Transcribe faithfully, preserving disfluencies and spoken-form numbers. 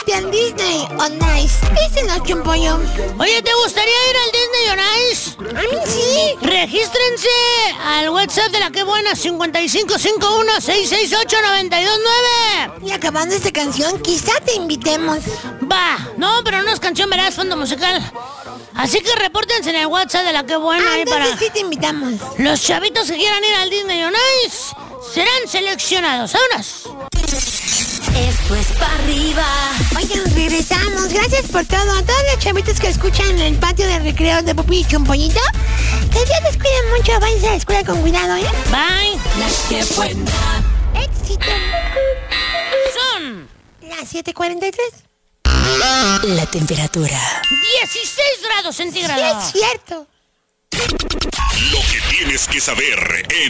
Al Disney on Ice. Dísenos, Chumpollo. Oye, ¿te gustaría ir al Disney on Ice? A mí sí. Regístrense al WhatsApp de la que buena, cincuenta y cinco cincuenta y uno, seiscientos sesenta y ocho, noventa y dos nueve. Y acabando esta canción, quizá te invitemos. Va, no, pero no es canción, verás, es fondo musical. Así que repórtense en el WhatsApp de la que buena. Ah, ahí entonces para sí te invitamos. los chavitos que quieran ir al Disney on Ice serán seleccionados. ¡Vámonos! Esto es para arriba. Oigan, regresamos. Gracias por todo. A todos los chavitos que escuchan en el patio de recreo de Pupi y Chumpollito, que Dios les cuide mucho. Váyanse a la escuela con cuidado, ¿eh? Bye. La que buena. Éxito. Son las siete cuarenta y tres. La temperatura dieciséis grados centígrados. Sí, es cierto. Lo que tienes que saber en